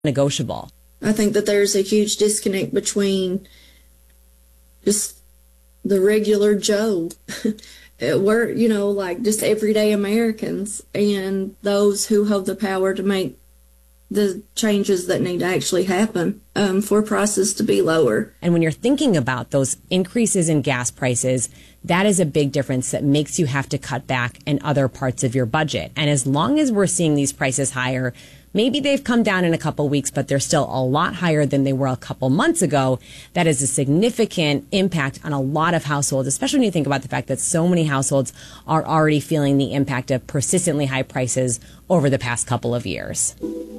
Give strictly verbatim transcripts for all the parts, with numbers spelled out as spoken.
negotiable. I think that there's a huge disconnect between just the regular Joe, we're, you know, like just everyday Americans, and those who hold the power to make the changes that need to actually happen um, for prices to be lower. And when you're thinking about those increases in gas prices, that is a big difference that makes you have to cut back in other parts of your budget. And as long as we're seeing these prices higher, maybe they've come down in a couple weeks, but they're still a lot higher than they were a couple months ago. That is a significant impact on a lot of households, especially when you think about the fact that so many households are already feeling the impact of persistently high prices over the past couple of years.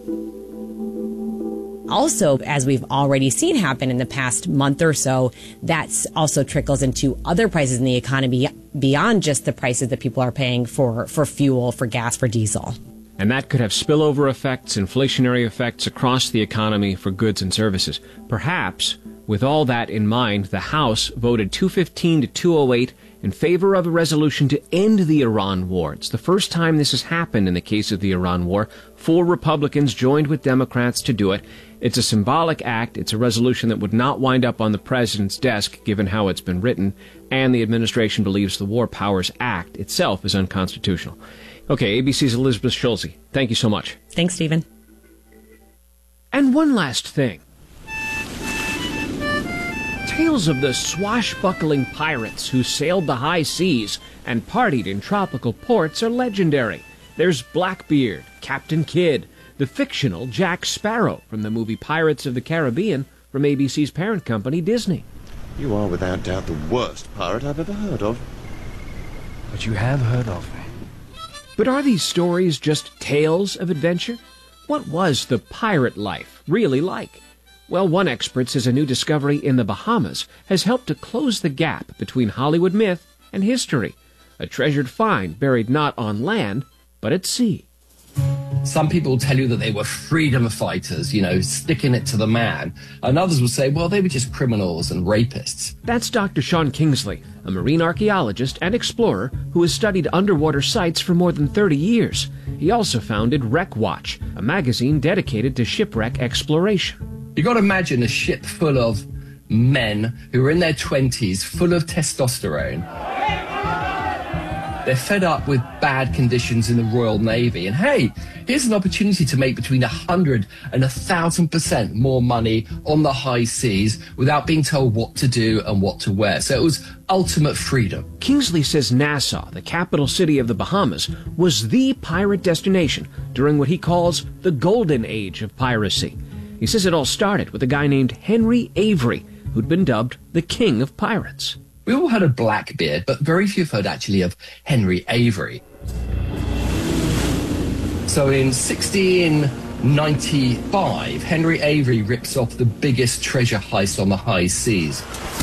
Also, as we've already seen happen in the past month or so, that also trickles into other prices in the economy beyond just the prices that people are paying for, for fuel, for gas, for diesel. And that could have spillover effects, inflationary effects across the economy for goods and services. Perhaps, with all that in mind, the House voted two fifteen to two oh eight in favor of a resolution to end the Iran war. It's the first time this has happened in the case of the Iran war. Four Republicans joined with Democrats to do it. It's a symbolic act. It's a resolution that would not wind up on the president's desk, given how it's been written, and the administration believes the War Powers Act itself is unconstitutional. Okay, A B C's Elizabeth Schulze, thank you so much. Thanks, Stephen. And one last thing. Tales of the swashbuckling pirates who sailed the high seas and partied in tropical ports are legendary. There's Blackbeard, Captain Kidd, the fictional Jack Sparrow from the movie Pirates of the Caribbean from A B C's parent company, Disney. You are without doubt the worst pirate I've ever heard of. But you have heard of me. But are these stories just tales of adventure? What was the pirate life really like? Well, one expert says a new discovery in the Bahamas has helped to close the gap between Hollywood myth and history. A treasured find buried not on land, but at sea. Some people will tell you that they were freedom fighters, you know, sticking it to the man. And others will say, well, they were just criminals and rapists. That's Doctor Sean Kingsley, a marine archaeologist and explorer who has studied underwater sites for more than thirty years. He also founded Wreck Watch, a magazine dedicated to shipwreck exploration. You got to imagine a ship full of men who are in their twenties, full of testosterone. They're fed up with bad conditions in the Royal Navy. And hey, here's an opportunity to make between a hundred and a thousand percent more money on the high seas without being told what to do and what to wear. So it was ultimate freedom. Kingsley says Nassau, the capital city of the Bahamas, was the pirate destination during what he calls the golden age of piracy. He says it all started with a guy named Henry Avery, who'd been dubbed the King of Pirates. We all heard of Blackbeard, but very few have heard actually of Henry Avery. So in sixteen ninety-five, Henry Avery rips off the biggest treasure heist on the high seas.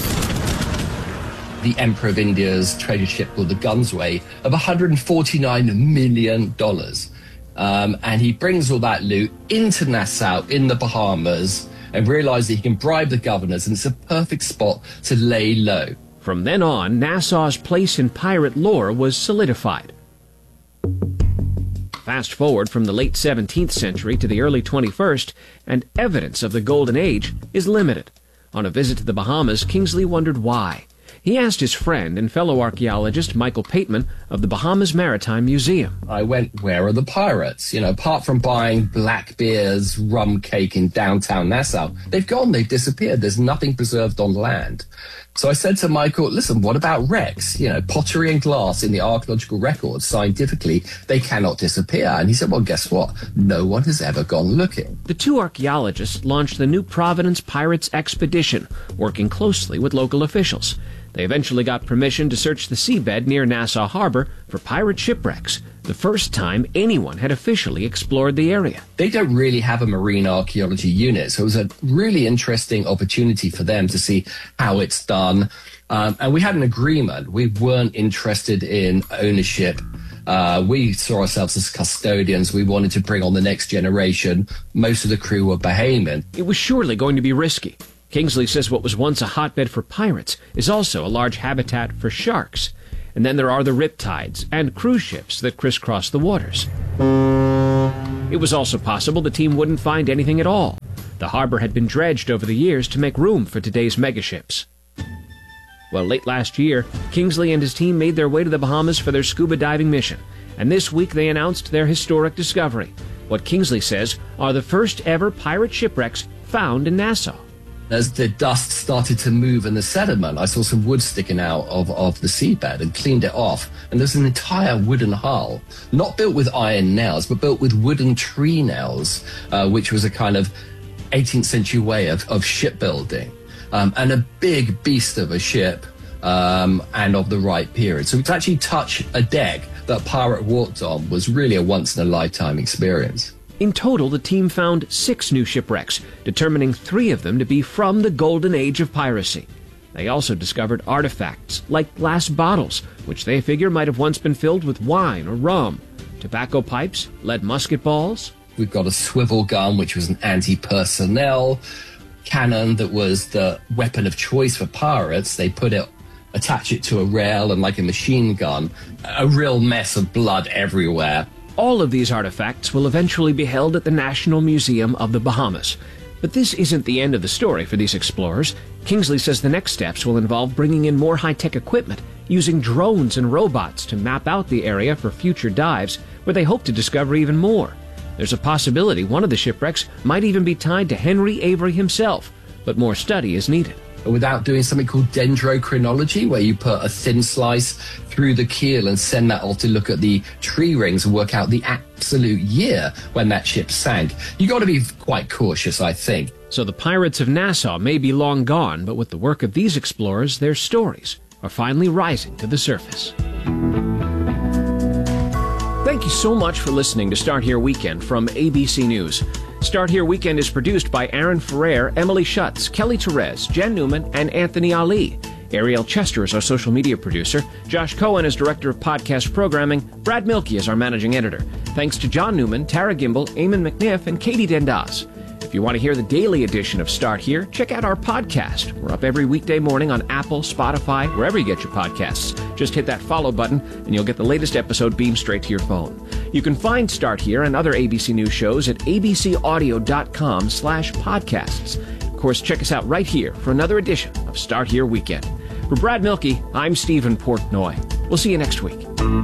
The Emperor of India's treasure ship called the Gunsway of one hundred forty-nine million dollars. Um, and he brings all that loot into Nassau in the Bahamas and realizes that he can bribe the governors, and it's a perfect spot to lay low. From then on, Nassau's place in pirate lore was solidified. Fast forward from the late seventeenth century to the early twenty-first, and evidence of the Golden Age is limited. On a visit to the Bahamas, Kingsley wondered why. He asked his friend and fellow archaeologist Michael Pateman of the Bahamas Maritime Museum. I went, where are the pirates? You know, apart from buying Blackbeard's rum cake in downtown Nassau, they've gone, they've disappeared. There's nothing preserved on land. So I said to Michael, listen, what about wrecks? You know, pottery and glass in the archaeological records, scientifically, they cannot disappear. And he said, well, guess what? No one has ever gone looking. The two archaeologists launched the New Providence Pirates Expedition, working closely with local officials. They eventually got permission to search the seabed near Nassau Harbor for pirate shipwrecks, the first time anyone had officially explored the area. They don't really have a marine archaeology unit, so it was a really interesting opportunity for them to see how it's done. Um, and we had an agreement. We weren't interested in ownership. Uh, we saw ourselves as custodians. We wanted to bring on the next generation. Most of the crew were Bahamian. It was surely going to be risky. Kingsley says what was once a hotbed for pirates is also a large habitat for sharks. And then there are the riptides and cruise ships that crisscross the waters. It was also possible the team wouldn't find anything at all. The harbor had been dredged over the years to make room for today's megaships. Well, late last year, Kingsley and his team made their way to the Bahamas for their scuba diving mission, and this week they announced their historic discovery, what Kingsley says are the first ever pirate shipwrecks found in Nassau. As the dust started to move in the sediment, I saw some wood sticking out of, of the seabed and cleaned it off. And there's an entire wooden hull, not built with iron nails, but built with wooden tree nails, uh, which was a kind of eighteenth century way of, of shipbuilding. Um, and a big beast of a ship, um, and of the right period. So to actually touch a deck that a pirate walked on was really a once-in-a-lifetime experience. In total, the team found six new shipwrecks, determining three of them to be from the golden age of piracy. They also discovered artifacts like glass bottles, which they figure might have once been filled with wine or rum, tobacco pipes, lead musket balls. We've got a swivel gun, which was an anti-personnel cannon that was the weapon of choice for pirates. They put it, attach it to a rail and like a machine gun, a real mess of blood everywhere. All of these artifacts will eventually be held at the National Museum of the Bahamas. But this isn't the end of the story for these explorers. Kingsley says the next steps will involve bringing in more high-tech equipment, using drones and robots to map out the area for future dives, where they hope to discover even more. There's a possibility one of the shipwrecks might even be tied to Henry Avery himself, but more study is needed. Without doing something called dendrochronology, where you put a thin slice through the keel and send that off to look at the tree rings and work out the absolute year when that ship sank. You got to be quite cautious, I think. So the pirates of Nassau may be long gone, but with the work of these explorers, their stories are finally rising to the surface. Thank you so much for listening to Start Here Weekend from A B C News. Start Here Weekend is produced by Aaron Ferrer, Emily Schutz, Kelly Therese, Jen Newman, and Anthony Ali. Ariel Chester is our social media producer. Josh Cohen is director of podcast programming. Brad Milkey is our managing editor. Thanks to John Newman, Tara Gimbel, Eamon McNiff, and Katie Dendas. If you want to hear the daily edition of Start Here, check out our podcast. We're up every weekday morning on Apple, Spotify, wherever you get your podcasts. Just hit that follow button, and you'll get the latest episode beamed straight to your phone. You can find Start Here and other A B C News shows at abcaudio.com slash podcasts. Of course, check us out right here for another edition of Start Here Weekend. For Brad Milkey, I'm Stephen Portnoy. We'll see you next week.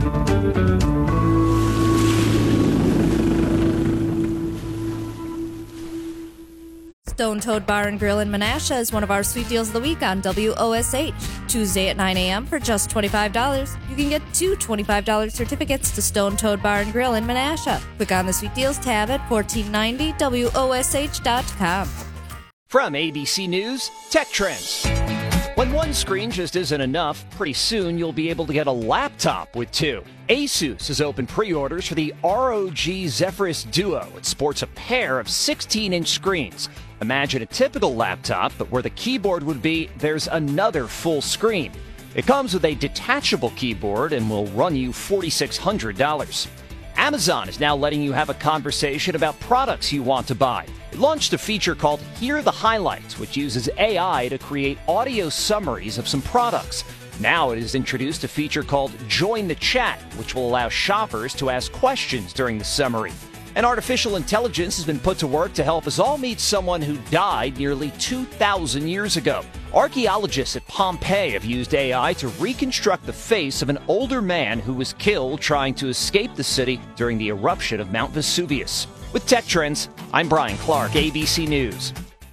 Stone Toad Bar and Grill in Menasha is one of our sweet deals of the week on W O S H. Tuesday at nine a.m. for just twenty-five dollars. You can get two twenty-five dollars certificates to Stone Toad Bar and Grill in Menasha. Click on the sweet deals tab at fourteen ninety W O S H dot com. From A B C News, Tech Trends. When one screen just isn't enough, pretty soon you'll be able to get a laptop with two. Asus has opened pre-orders for the R O G Zephyrus Duo. It sports a pair of sixteen-inch screens. Imagine a typical laptop, but where the keyboard would be, there's another full screen. It comes with a detachable keyboard and will run you four thousand six hundred dollars. Amazon is now letting you have a conversation about products you want to buy. It launched a feature called Hear the Highlights, which uses A I to create audio summaries of some products. Now it has introduced a feature called Join the Chat, which will allow shoppers to ask questions during the summary. And artificial intelligence has been put to work to help us all meet someone who died nearly two thousand years ago. Archaeologists at Pompeii have used A I to reconstruct the face of an older man who was killed trying to escape the city during the eruption of Mount Vesuvius. With Tech Trends, I'm Brian Clark, A B C News.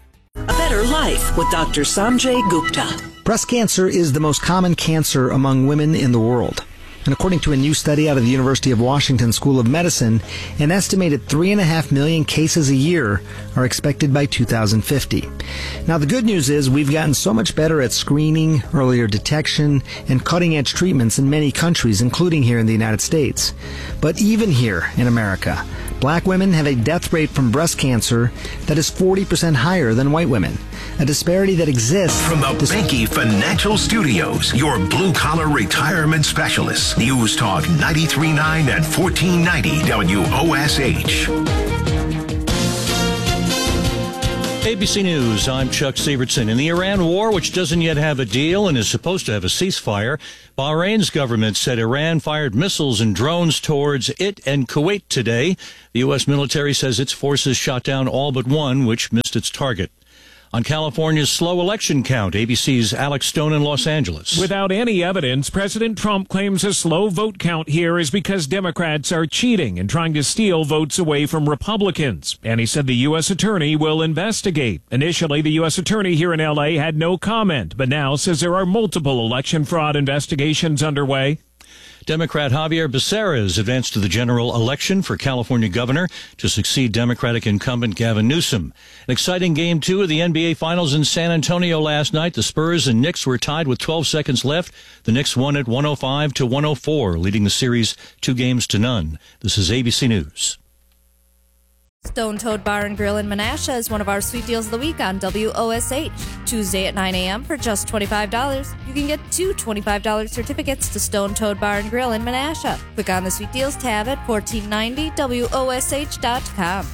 A Better Life with Doctor Sanjay Gupta. Breast cancer is the most common cancer among women in the world. And according to a new study out of the University of Washington School of Medicine, an estimated three and a half million cases a year are expected by two thousand fifty. Now, the good news is we've gotten so much better at screening, earlier detection, and cutting-edge treatments in many countries, including here in the United States. But even here in America, black women have a death rate from breast cancer that is forty percent higher than white women, a disparity that exists from the dis- Banky Financial Studios, your blue-collar retirement specialists. News Talk ninety-three point nine and fourteen ninety W O S H. A B C News, I'm Chuck Sievertson. In the Iran war, which doesn't yet have a deal and is supposed to have a ceasefire, Bahrain's government said Iran fired missiles and drones towards it and Kuwait today. The U S military says its forces shot down all but one, which missed its target. On California's slow election count, A B C's Alex Stone in Los Angeles. Without any evidence, President Trump claims a slow vote count here is because Democrats are cheating and trying to steal votes away from Republicans. And he said the U S attorney will investigate. Initially, the U S attorney here in L A had no comment, but now says there are multiple election fraud investigations underway. Democrat Javier Becerra advanced to the general election for California governor to succeed Democratic incumbent Gavin Newsom. An exciting game two of the N B A Finals in San Antonio last night. The Spurs and Knicks were tied with twelve seconds left. The Knicks won at one oh five to one oh four, leading the series two games to none. This is A B C News. Stone Toad Bar and Grill in Menasha is one of our sweet deals of the week on W O S H. Tuesday at nine a.m. for just twenty-five dollars. You can get two twenty-five dollars certificates to Stone Toad Bar and Grill in Menasha. Click on the sweet deals tab at fourteen ninety W O S H dot com.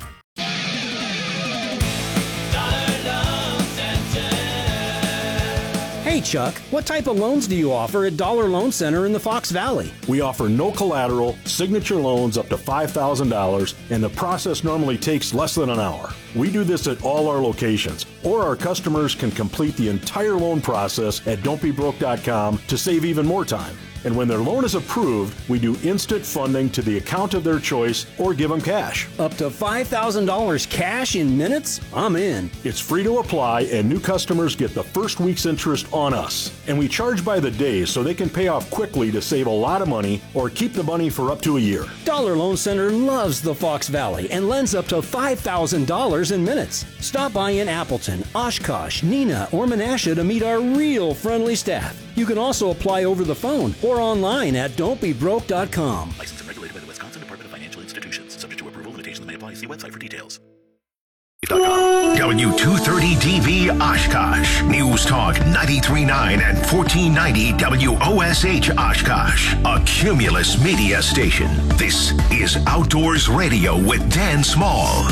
Hey Chuck, what type of loans do you offer at Dollar Loan Center in the Fox Valley? We offer no collateral, signature loans up to five thousand dollars, and the process normally takes less than an hour. We do this at all our locations, or our customers can complete the entire loan process at don't be broke dot com to save even more time. And when their loan is approved, we do instant funding to the account of their choice or give them cash. Up to five thousand dollars cash in minutes? I'm in. It's free to apply, and new customers get the first week's interest on us. And we charge by the day so they can pay off quickly to save a lot of money or keep the money for up to a year. Dollar Loan Center loves the Fox Valley and lends up to five thousand dollars in minutes. Stop by in Appleton, Oshkosh, Neenah, or Menasha to meet our real friendly staff. You can also apply over the phone or online at don't be broke dot com. Licensed and regulated by the Wisconsin Department of Financial Institutions. Subject to approval, limitations may apply. See website for details. W two thirty D B Oshkosh. News Talk ninety-three point nine and fourteen ninety W O S H Oshkosh. A Cumulus media station. This is Outdoors Radio with Dan Small.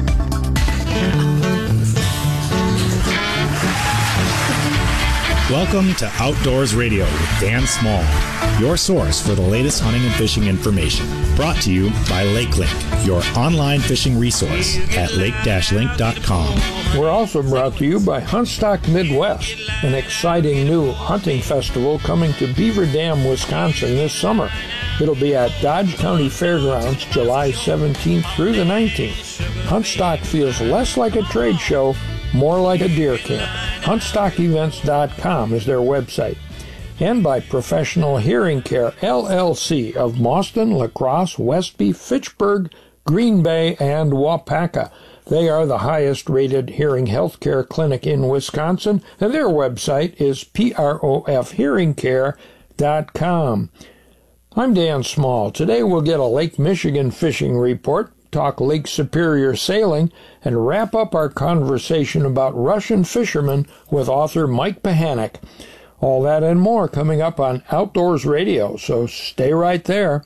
Welcome to Outdoors Radio with Dan Small, your source for the latest hunting and fishing information. Brought to you by LakeLink, your online fishing resource at lake dash link dot com. We're also brought to you by Huntstock Midwest, an exciting new hunting festival coming to Beaver Dam, Wisconsin this summer. It'll be at Dodge County Fairgrounds July seventeenth through the nineteenth. Huntstock feels less like a trade show, more like a deer camp. Huntstock Events dot com is their website. And by Professional Hearing Care, L L C of Mauston, La Crosse, Westby, Fitchburg, Green Bay, and Wapaka. They are the highest-rated hearing health care clinic in Wisconsin, and their website is prof hearing care dot com. I'm Dan Small. Today we'll get a Lake Michigan fishing report, talk Lake Superior sailing, and wrap up our conversation about Russian fishermen with author Mike Pahanik. All that and more coming up on Outdoors Radio, so stay right there.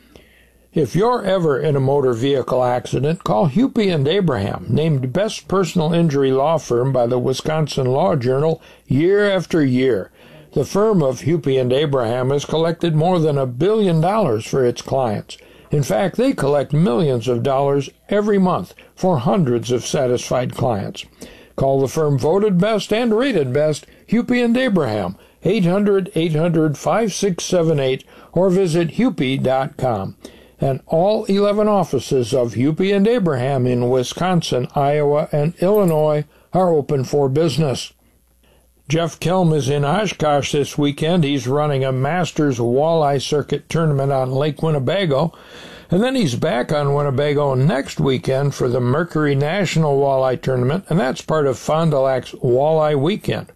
If you're ever in a motor vehicle accident, call Hupy and Abraham, named Best Personal Injury Law Firm by the Wisconsin Law Journal year after year. The firm of Hupy and Abraham has collected more than a billion dollars for its clients. In fact, they collect millions of dollars every month for hundreds of satisfied clients. Call the firm voted best and rated best, Hupy and Abraham, eight hundred, eight hundred, five six seven eight, or visit hupy dot com. And all eleven offices of Hupy and Abraham in Wisconsin, Iowa, and Illinois are open for business. Jeff Kelm is in Oshkosh this weekend. He's running a Masters Walleye Circuit tournament on Lake Winnebago. And then he's back on Winnebago next weekend for the Mercury National Walleye Tournament, and that's part of Fond du Lac's Walleye Weekend.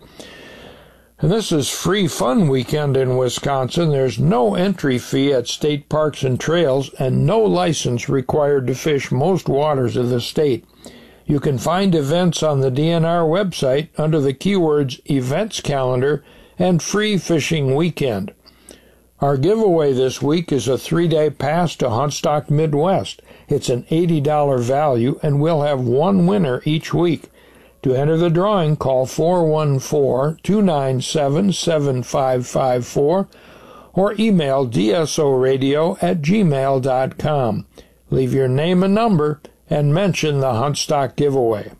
And this is free fun weekend in Wisconsin. There's no entry fee at state parks and trails, and no license required to fish most waters of the state. You can find events on the D N R website under the keywords Events Calendar and Free Fishing Weekend. Our giveaway this week is a three-day pass to Huntstock Midwest. It's an eighty dollars value, and we'll have one winner each week. To enter the drawing, call four one four, two nine seven, seven five five four or email d s o radio at gmail dot com. Leave your name and number and mention the Huntstock giveaway.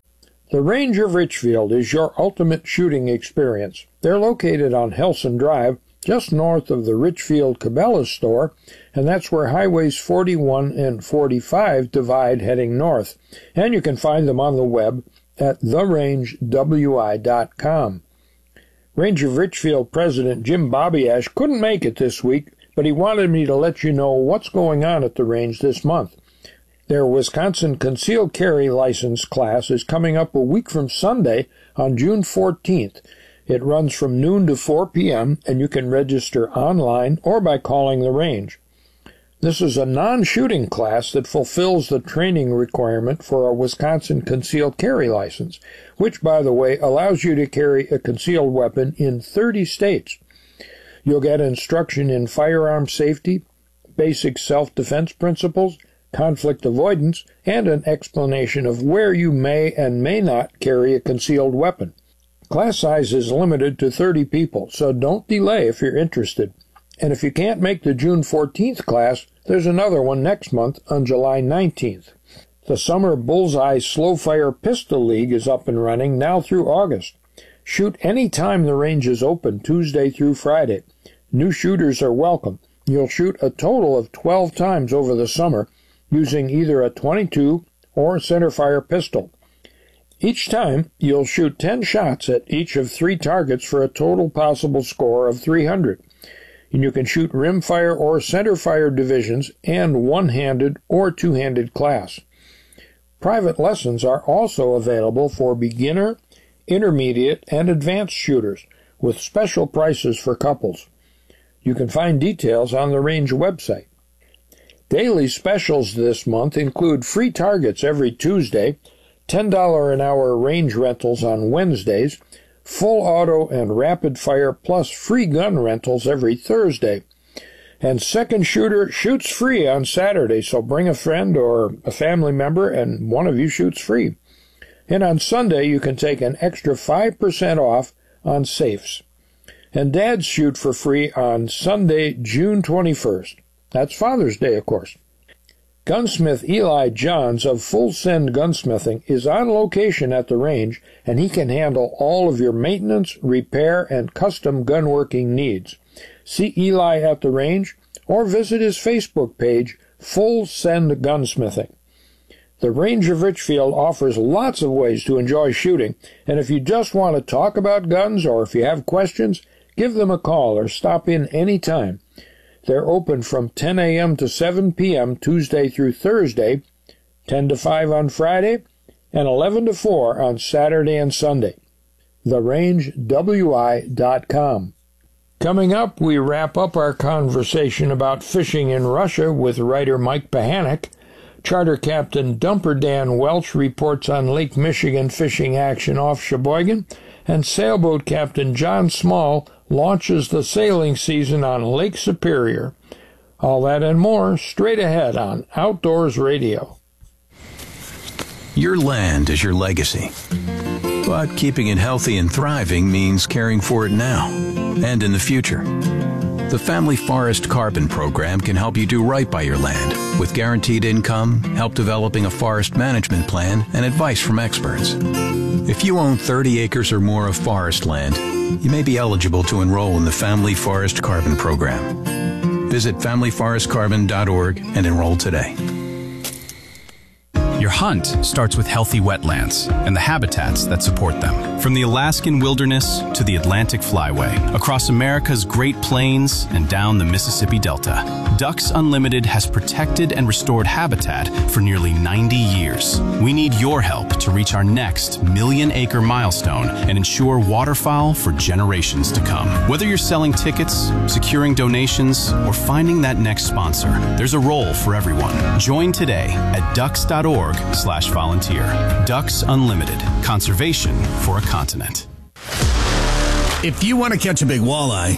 The Range of Richfield is your ultimate shooting experience. They're located on Helson Drive, just north of the Richfield Cabela's store, and that's where highways forty-one and forty-five divide heading north. And you can find them on the web at the range w i dot com. Range of Richfield President Jim Bobbiash couldn't make it this week, but he wanted me to let you know what's going on at the range this month. Their Wisconsin Concealed Carry License class is coming up a week from Sunday on June fourteenth. It runs from noon to four p.m., and you can register online or by calling the range. This is a non-shooting class that fulfills the training requirement for a Wisconsin Concealed Carry License, which, by the way, allows you to carry a concealed weapon in thirty states. You'll get instruction in firearm safety, basic self-defense principles, conflict avoidance, and an explanation of where you may and may not carry a concealed weapon. Class size is limited to thirty people, so don't delay if you're interested. And if you can't make the June fourteenth class, there's another one next month on July nineteenth. The Summer Bullseye Slow Fire Pistol League is up and running now through August. Shoot any time the range is open, Tuesday through Friday. New shooters are welcome. You'll shoot a total of twelve times over the summer using either a twenty-two or centerfire pistol. Each time, you'll shoot ten shots at each of three targets for a total possible score of three hundred. And you can shoot rimfire or centerfire divisions and one-handed or two-handed class. Private lessons are also available for beginner, intermediate, and advanced shooters, with special prices for couples. You can find details on the range website. Daily specials this month include free targets every Tuesday, ten dollars an hour range rentals on Wednesdays, full auto and rapid fire plus free gun rentals every Thursday. And Second Shooter shoots free on Saturday, so bring a friend or a family member and one of you shoots free. And on Sunday, you can take an extra five percent off on safes. And dads shoot for free on Sunday, June twenty-first. That's Father's Day, of course. Gunsmith Eli Johns of Full Send Gunsmithing is on location at the range, and he can handle all of your maintenance, repair, and custom gunworking needs. See Eli at the range or visit his Facebook page, Full Send Gunsmithing. The Range of Richfield offers lots of ways to enjoy shooting, and if you just want to talk about guns or if you have questions, give them a call or stop in any time. They're open from ten a.m. to seven p.m. Tuesday through Thursday, ten to five on Friday, and eleven to four on Saturday and Sunday. the range w i dot com. Coming up, we wrap up our conversation about fishing in Russia with writer Mike Pahanik. Charter Captain Dumper Dan Welch reports on Lake Michigan fishing action off Sheboygan, and Sailboat Captain John Small launches the sailing season on Lake Superior. All that and more straight ahead on Outdoors Radio. Your land is your legacy, but keeping it healthy and thriving means caring for it now and in the future. The Family Forest Carbon Program can help you do right by your land with guaranteed income, help developing a forest management plan, and advice from experts. If you own thirty acres or more of forest land, you may be eligible to enroll in the Family Forest Carbon Program. Visit family forest carbon dot org and enroll today. Your hunt starts with healthy wetlands and the habitats that support them. From the Alaskan wilderness to the Atlantic flyway, across America's Great Plains and down the Mississippi Delta, Ducks Unlimited has protected and restored habitat for nearly ninety years. We need your help to reach our next million-acre milestone and ensure waterfowl for generations to come. Whether you're selling tickets, securing donations, or finding that next sponsor, there's a role for everyone. Join today at ducks dot org slash volunteer. Ducks Unlimited. Conservation for a continent. If you want to catch a big walleye,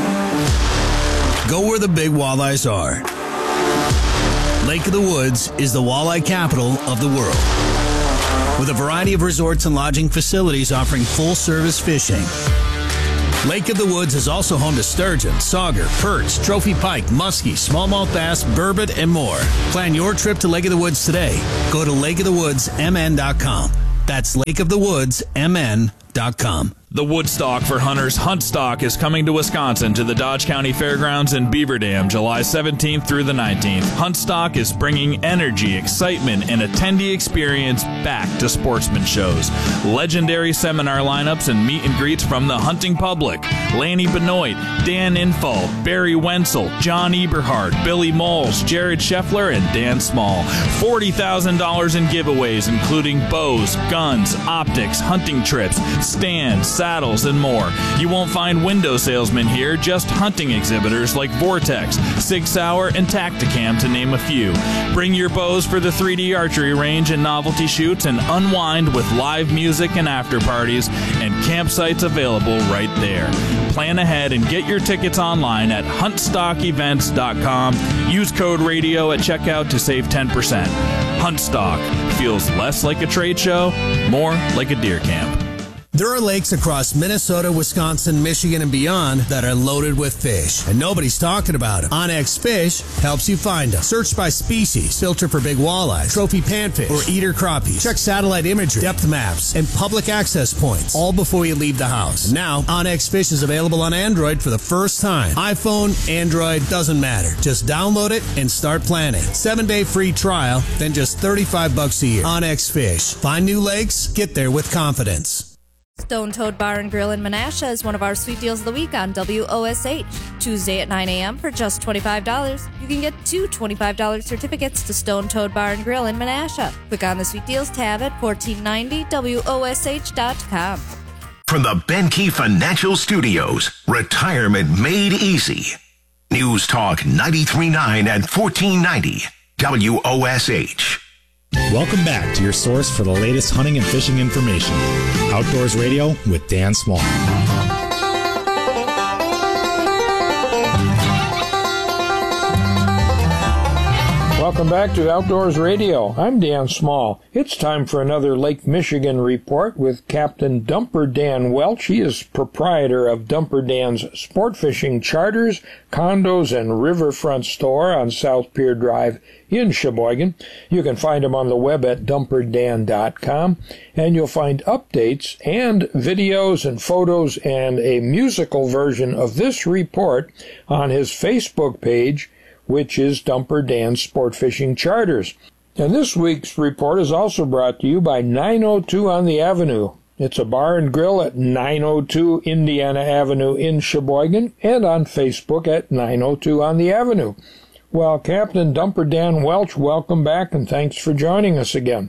go where the big walleyes are. Lake of the Woods is the walleye capital of the world. with a variety of resorts and lodging facilities offering full-service fishing. Lake of the Woods is also home to sturgeon, sauger, perch, trophy pike, muskie, smallmouth bass, burbot, and more. Plan your trip to Lake of the Woods today. Go to lake of the woods m n dot com. That's lake of the woods m n dot com. The Woodstock for Hunters Huntstock is coming to Wisconsin to the Dodge County Fairgrounds in Beaver Dam July seventeenth through the nineteenth. Huntstock is bringing energy, excitement, and attendee experience back to sportsman shows. Legendary seminar lineups and meet and greets from the hunting public. Lanny Benoit, Dan Infall, Barry Wenzel, John Eberhard, Billy Moles, Jared Scheffler, and Dan Small. forty thousand dollars in giveaways, including bows, guns, optics, hunting trips, stands, saddles, and more. You won't find window salesmen here, just hunting exhibitors like Vortex, Sig Sauer, and Tacticam, to name a few. Bring your bows for the three D archery range and novelty shoots, and unwind with live music and after parties, and campsites available right there. Plan ahead and get your tickets online at hunt stock events dot com. Use code radio at checkout to save ten percent. Huntstock feels less like a trade show, more like a deer camp. There are lakes across Minnesota, Wisconsin, Michigan, and beyond that are loaded with fish, and nobody's talking about them. OnX Fish helps you find them. Search by species, filter for big walleyes, trophy panfish, or eater crappies. Check satellite imagery, depth maps, and public access points, all before you leave the house. And now, OnX Fish is available on Android for the first time. iPhone, Android, doesn't matter. Just download it and start planning. Seven-day free trial, then just thirty-five bucks a year. OnX Fish. Find new lakes, get there with confidence. Stone Toad Bar and Grill in Menasha is one of our sweet deals of the week on W O S H. Tuesday at nine a.m. for just twenty-five dollars. You can get two twenty-five dollars certificates to Stone Toad Bar and Grill in Menasha. Click on the Sweet Deals tab at fourteen ninety W O S H dot com. From the Benke Financial Studios, retirement made easy. News Talk ninety-three point nine and fourteen ninety W O S H. Welcome back to your source for the latest hunting and fishing information. Outdoors Radio with Dan Small. Welcome back to Outdoors Radio. I'm Dan Small. It's time for another Lake Michigan report with Captain Dumper Dan Welch. He is proprietor of Dumper Dan's Sport Fishing Charters, Condos, and Riverfront Store on South Pier Drive in Sheboygan. You can find him on the web at dumper dan dot com, and you'll find updates and videos and photos and a musical version of this report on his Facebook page, which is Dumper Dan's Sport Fishing Charters. And this week's report is also brought to you by nine oh two on the Avenue. It's a bar and grill at nine oh two Indiana Avenue in Sheboygan, and on Facebook at nine oh two on the Avenue. Well, Captain Dumper Dan Welch, welcome back, and thanks for joining us again.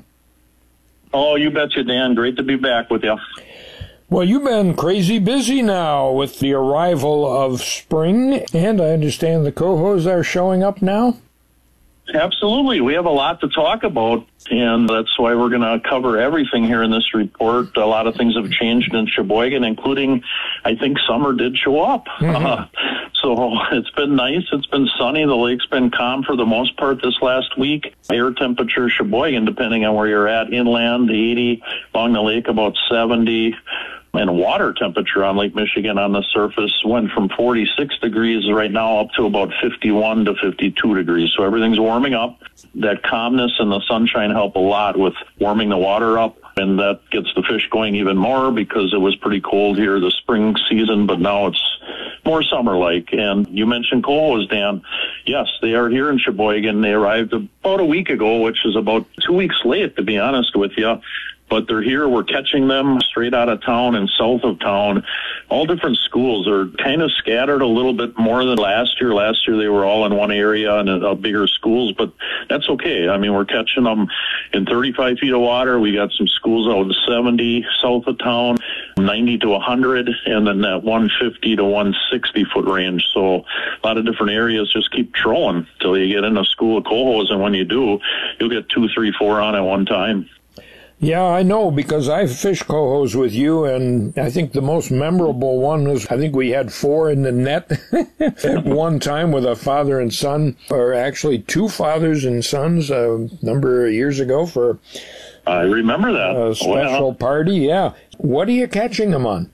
Oh, you betcha, Dan. Great to be back with you. Well, you've been crazy busy now with the arrival of spring, and I understand the cohos are showing up now? Absolutely. We have a lot to talk about, and that's why we're going to cover everything here in this report. A lot of things have changed in Sheboygan, including, I think, summer did show up. Mm-hmm. Uh, so it's been nice. It's been sunny. The lake's been calm for the most part this last week. Air temperature Sheboygan, depending on where you're at, inland eighty, along the lake about seventy. And water temperature on Lake Michigan on the surface went from forty-six degrees right now up to about fifty-one to fifty-two degrees. So everything's warming up. That calmness and the sunshine help a lot with warming the water up. And that gets the fish going even more because it was pretty cold here the spring season, but now it's more summer-like. And you mentioned cohos, Dan. Yes, they are here in Sheboygan. They arrived about a week ago, which is about two weeks late, to be honest with you. But they're here. We're catching them straight out of town and south of town. All different schools are kind of scattered a little bit more than last year. Last year they were all in one area and uh, bigger schools, but that's okay. I mean, we're catching them in thirty-five feet of water. We got some schools out in seventy south of town, ninety to one hundred, and then that one fifty to one sixty foot range. So a lot of different areas. Just keep trolling till you get in a school of cohos, and when you do, you'll get two, three, four on at one time. Yeah, I know, because I've fished cohos with you, and I think the most memorable one was, I think we had four in the net at one time with a father and son, or actually two fathers and sons a number of years ago for I remember that. A special well, party, yeah. What are you catching them on?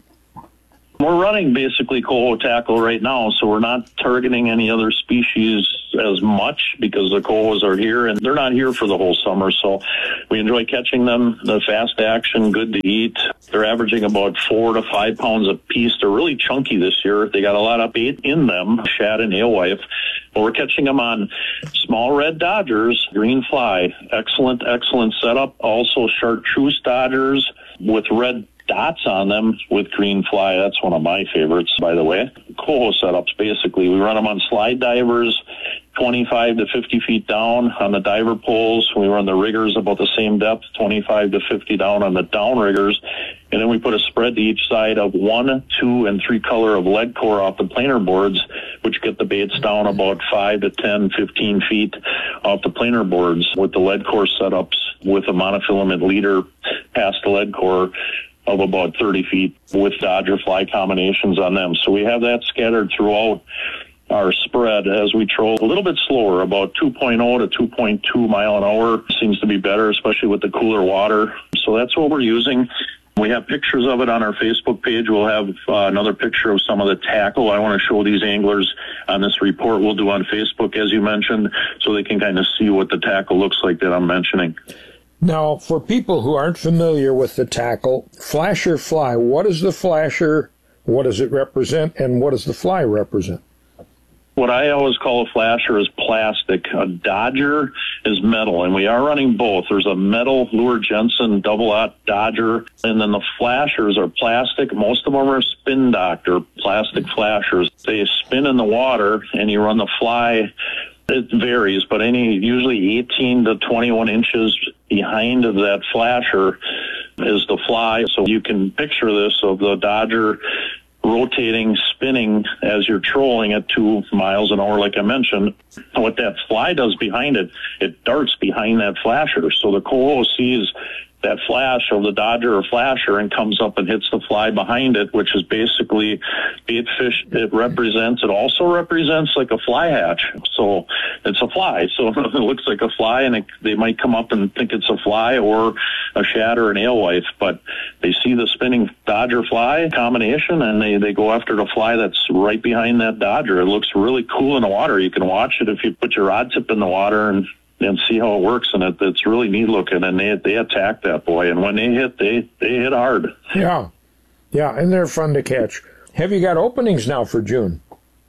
We're running basically coho tackle right now, so we're not targeting any other species as much because the cohos are here, and they're not here for the whole summer, so we enjoy catching them. The fast action, good to eat. They're averaging about four to five pounds a piece. They're really chunky this year. They got a lot of bait in them, shad and alewife. But we're catching them on small red dodgers, green fly. Excellent, excellent setup. Also chartreuse dodgers with red dots on them with green fly. That's one of my favorites, by the way. Coho setups, basically. We run them on slide divers, twenty-five to fifty feet down on the diver poles. We run the riggers about the same depth, twenty-five to fifty down on the down riggers. And then we put a spread to each side of one, two, and three color of lead core off the planer boards, which get the baits down about five to ten, fifteen feet off the planer boards with the lead core setups with a monofilament leader past the lead core of about thirty feet with Dodger fly combinations on them. So we have that scattered throughout our spread as we troll a little bit slower, about two point oh to two point two mile an hour seems to be better, especially with the cooler water. So that's what we're using. We have pictures of it on our Facebook page. We'll have uh, another picture of some of the tackle I want to show these anglers on this report we'll do on Facebook, as you mentioned, so they can kind of see what the tackle looks like that I'm mentioning. Now, for people who aren't familiar with the tackle, flasher fly, what is the flasher, what does it represent, and what does the fly represent? What I always call a flasher is plastic. A Dodger is metal, and we are running both. There's a metal Lure Jensen double-aught Dodger, and then the flashers are plastic. Most of them are Spin Doctor plastic flashers. They spin in the water, and you run the fly. It varies, but any usually eighteen to twenty-one inches behind of that flasher is the fly. So you can picture this of the Dodger rotating, spinning as you're trolling at two miles an hour, like I mentioned. What that fly does behind it, it darts behind that flasher. So the coho sees that flash of the Dodger or flasher and comes up and hits the fly behind it, which is basically bait fish it represents. It also represents like a fly hatch. So it's a fly. So it looks like a fly, and it, they might come up and think it's a fly or a shad or an alewife, but they see the spinning Dodger fly combination, and they, they go after the fly that's right behind that Dodger. It looks really cool in the water. You can watch it if you put your rod tip in the water and and see how it works, and it, it's really neat looking, and they they attack that boy, and when they hit, they, they hit hard. Yeah, yeah, and they're fun to catch. Have you got openings now for June?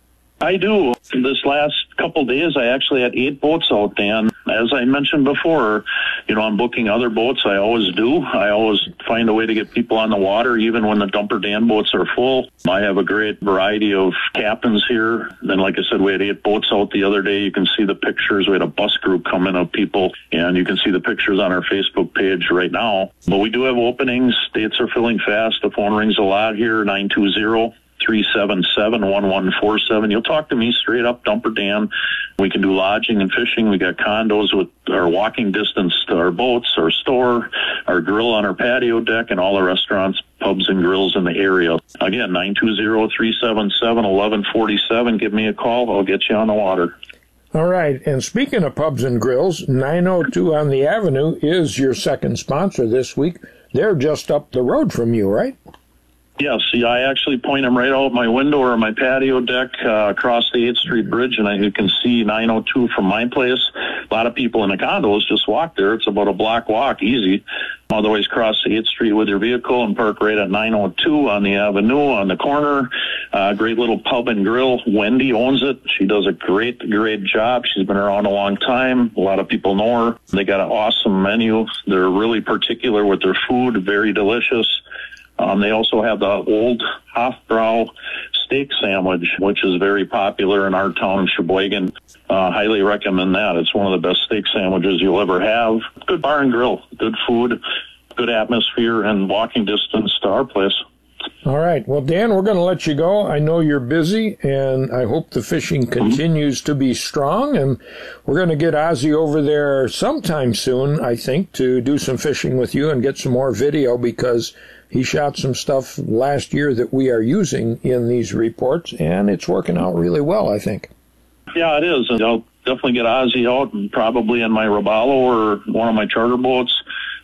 I do. This last couple days, I actually had eight boats out, Dan. As I mentioned before, you know, I'm booking other boats. I always do. I always find a way to get people on the water, even when the Dumper Dan boats are full. I have a great variety of captains here. Then, like I said, we had eight boats out the other day. You can see the pictures. We had a bus group coming of people, and you can see the pictures on our Facebook page right now. But we do have openings. Dates are filling fast. The phone rings a lot here, nine two zero, three seven seven, one one four seven. You'll talk to me straight up, Dumper Dan. We can do lodging and fishing. We got condos with our walking distance to our boats, our store, our grill on our patio deck, and all the restaurants, pubs, and grills in the area. Again, nine two zero, three seven seven, one one four seven. Give me a call. I'll get you on the water. All right. And speaking of pubs and grills, nine oh two on the Avenue is your second sponsor this week. They're just up the road from you, right? Yes, yeah, I actually point them right out my window or my patio deck uh, across the eighth Street Bridge, and I, you can see nine oh two from my place. A lot of people in the condos just walk there. It's about a block walk, easy. Otherwise, cross the eighth Street with your vehicle and park right at nine oh two on the Avenue on the corner. Uh, great little pub and grill. Wendy owns it. She does a great, great job. She's been around a long time. A lot of people know her. They got an awesome menu. They're really particular with their food, very delicious. Um, they also have the old Hofbrau steak sandwich, which is very popular in our town, Sheboygan. Uh, highly recommend that. It's one of the best steak sandwiches you'll ever have. Good bar and grill, good food, good atmosphere, and walking distance to our place. All right. Well, Dan, we're going to let you go. I know you're busy, and I hope the fishing continues to be strong. And we're going to get Ozzy over there sometime soon, I think, to do some fishing with you and get some more video, because he shot some stuff last year that we are using in these reports, and it's working out really well, I think. Yeah, it is. And I'll definitely get Ozzy out, and probably in my Robalo or one of my charter boats.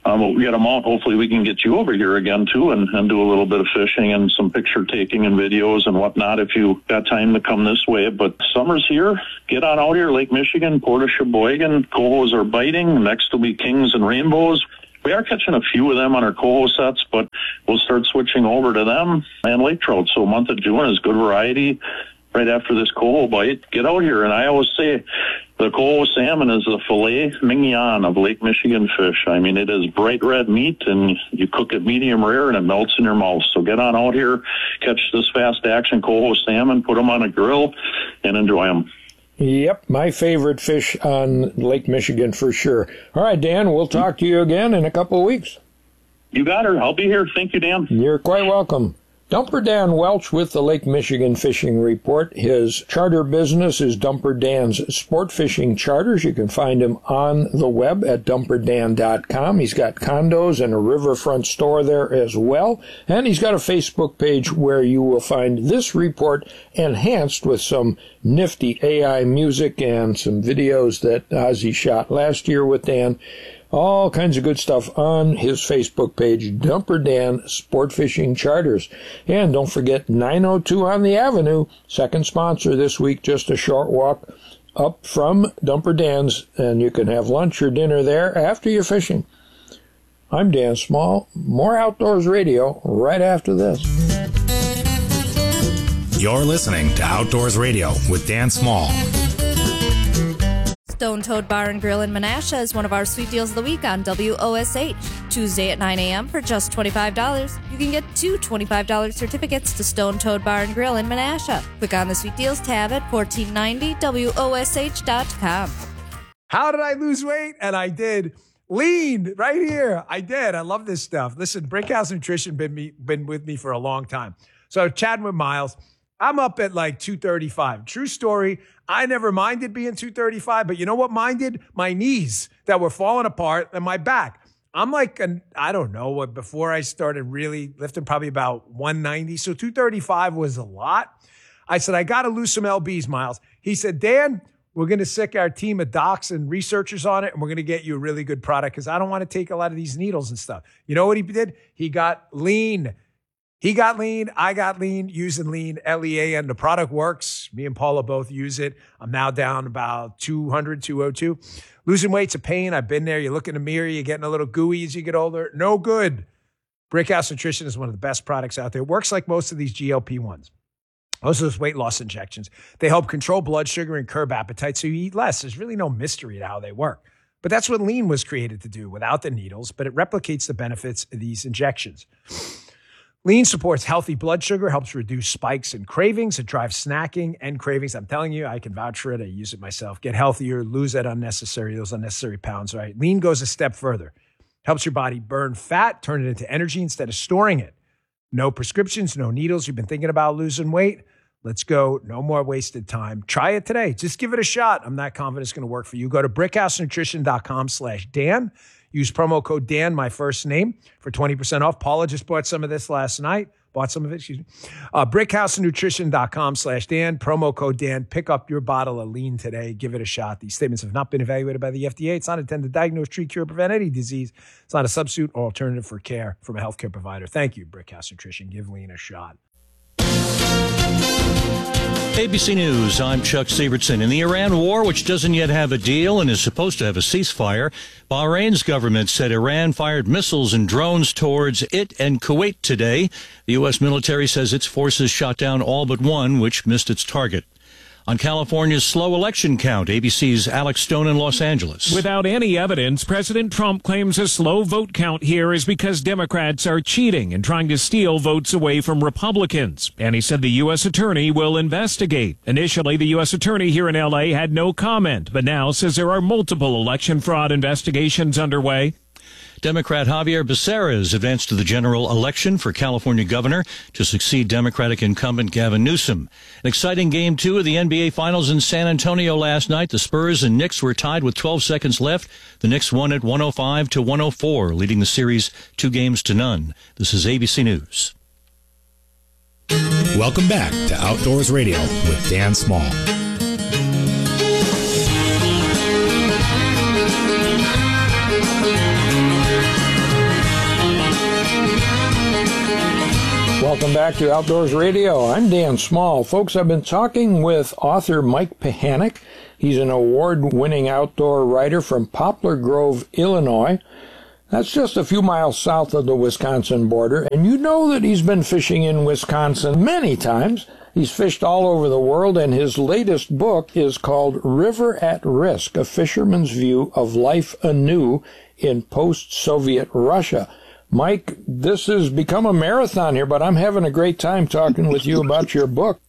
Um, we'll get them out. Hopefully we can get you over here again too and, and do a little bit of fishing and some picture taking and videos and whatnot if you got time to come this way. But summer's here. Get on out here, Lake Michigan, Port of Sheboygan. Cohos are biting. Next will be kings and rainbows. We are catching a few of them on our coho sets, but we'll start switching over to them and lake trout. So month of June is good variety. Right after this coho bite, get out here. And I always say the coho salmon is the filet mignon of Lake Michigan fish. I mean, it is bright red meat, and you cook it medium rare, and it melts in your mouth. So get on out here, catch this fast action coho salmon, put them on a grill, and enjoy them. Yep, my favorite fish on Lake Michigan for sure. All right, Dan, we'll talk to you again in a couple of weeks. You got her. I'll be here. Thank you, Dan. You're quite welcome. Dumper Dan Welch with the Lake Michigan Fishing Report. His charter business is Dumper Dan's Sport Fishing Charters. You can find him on the web at dumper dan dot com. He's got condos and a riverfront store there as well. And he's got a Facebook page where you will find this report enhanced with some nifty A I music and some videos that Ozzy shot last year with Dan. All kinds of good stuff on his Facebook page, Dumper Dan Sport Fishing Charters. And don't forget nine oh two on the Avenue, second sponsor this week, just a short walk up from Dumper Dan's, and you can have lunch or dinner there after you're fishing. I'm Dan Small. More Outdoors Radio right after this. You're listening to Outdoors Radio with Dan Small. Stone Toad Bar and Grill in Menasha is one of our sweet deals of the week on W O S H. Tuesday at nine a.m. for just twenty-five dollars. You can get two twenty-five dollars certificates to Stone Toad Bar and Grill in Menasha. Click on the Sweet Deals tab at fourteen ninety W O S H dot com. How did I lose weight? And I did. Lean right here. I did. I love this stuff. Listen, Brickhouse Nutrition been me been with me for a long time. So chatting with Miles. I'm up at like two thirty-five. True story. I never minded being two thirty-five, but you know what minded? My knees that were falling apart and my back. I'm like, an, I don't know, before I started really lifting, probably about one ninety. So two thirty-five was a lot. I said, I got to lose some L Bs, Miles. He said, Dan, we're going to sick our team of docs and researchers on it, and we're going to get you a really good product because I don't want to take a lot of these needles and stuff. You know what he did? He got lean. He got lean. I got lean using lean, L E A, and the product works. Me and Paula both use it. I'm now down about two hundred, two oh two. Losing weight's a pain. I've been there. You look in the mirror, you're getting a little gooey as you get older. No good. Brickhouse Nutrition is one of the best products out there. It works like most of these G L P ones. Most of those weight loss injections. They help control blood sugar and curb appetite so you eat less. There's really no mystery to how they work. But that's what lean was created to do without the needles, but it replicates the benefits of these injections. Lean supports healthy blood sugar, helps reduce spikes and cravings. It drives snacking and cravings. I'm telling you, I can vouch for it. I use it myself. Get healthier, lose that unnecessary, those unnecessary pounds, right? Lean goes a step further. Helps your body burn fat, turn it into energy instead of storing it. No prescriptions, no needles. You've been thinking about losing weight? Let's go. No more wasted time. Try it today. Just give it a shot. I'm not confident it's going to work for you. Go to brickhousenutrition.com slash Dan. Use promo code Dan, my first name, for twenty percent off. Paula just bought some of this last night. Bought some of it, excuse me. Uh, brickhousenutrition.com slash Dan. Promo code Dan. Pick up your bottle of lean today. Give it a shot. These statements have not been evaluated by the F D A. It's not intended to diagnose, treat, cure, or prevent any disease. It's not a substitute or alternative for care from a healthcare provider. Thank you, Brickhouse Nutrition. Give lean a shot. A B C News, I'm Chuck Sievertson. In the Iran war, which doesn't yet have a deal and is supposed to have a ceasefire, Bahrain's government said Iran fired missiles and drones towards it and Kuwait today. The U S military says its forces shot down all but one, which missed its target. On California's slow election count, A B C's Alex Stone in Los Angeles. Without any evidence, President Trump claims a slow vote count here is because Democrats are cheating and trying to steal votes away from Republicans. And he said the U S attorney will investigate. Initially, the U S attorney here in L A had no comment, but now says there are multiple election fraud investigations underway. Democrat Javier Becerra is advanced to the general election for California governor to succeed Democratic incumbent Gavin Newsom. An exciting game two of the N B A Finals in San Antonio last night. The Spurs and Knicks were tied with twelve seconds left. The Knicks won at one oh five to one oh four, leading the series two games to none. This is A B C News. Welcome back to Outdoors Radio with Dan Small. Welcome back to Outdoors Radio. I'm Dan Small. Folks, I've been talking with author Mike Pehanek. He's an award-winning outdoor writer from Poplar Grove, Illinois. That's just a few miles south of the Wisconsin border. And you know that he's been fishing in Wisconsin many times. He's fished all over the world, and his latest book is called River at Risk, A Fisherman's View of Life Anew in Post-Soviet Russia. Mike, this has become a marathon here, but I'm having a great time talking with you about your book.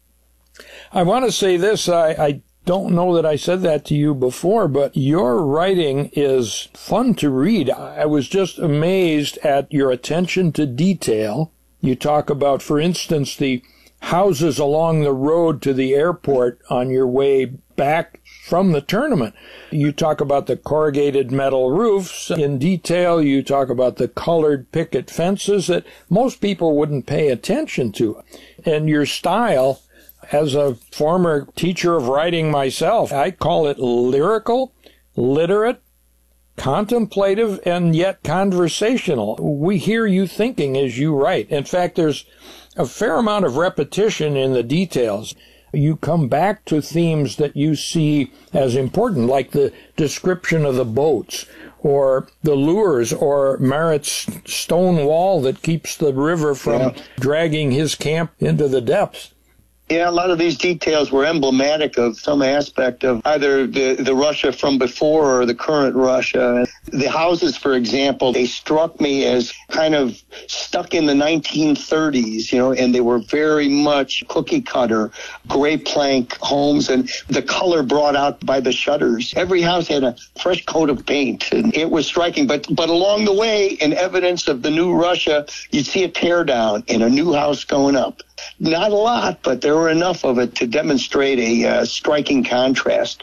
I want to say this. I, I don't know that I said that to you before, but your writing is fun to read. I was just amazed at your attention to detail. You talk about, for instance, the houses along the road to the airport on your way back from the tournament. You talk about the corrugated metal roofs in detail. You talk about the colored picket fences that most people wouldn't pay attention to. And your style, as a former teacher of writing myself, I call it lyrical, literate, contemplative, and yet conversational. We hear you thinking as you write. In fact, there's a fair amount of repetition in the details. You come back to themes that you see as important, like the description of the boats, or the lures, or Merritt's stone wall that keeps the river from yeah. dragging his camp into the depths. Yeah, a lot of these details were emblematic of some aspect of either the, the Russia from before or the current Russia. The houses, for example, they struck me as kind of stuck in the nineteen thirties, you know, and they were very much cookie cutter, gray plank homes, and the color brought out by the shutters. Every house had a fresh coat of paint, and it was striking. But, but along the way, in evidence of the new Russia, you'd see a tear down and a new house going up. Not a lot, but there were enough of it to demonstrate a uh, striking contrast.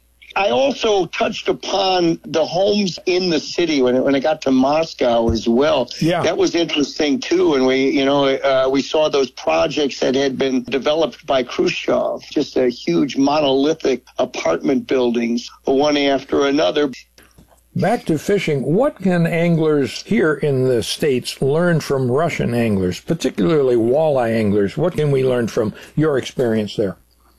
I also touched upon the homes in the city when, when I got to Moscow as well. Yeah. That was interesting, too. And we, you know, uh, we saw those projects that had been developed by Khrushchev, just a huge monolithic apartment buildings, one after another. Back to fishing, what can anglers here in the States learn from Russian anglers, particularly walleye anglers? What can we learn from your experience there?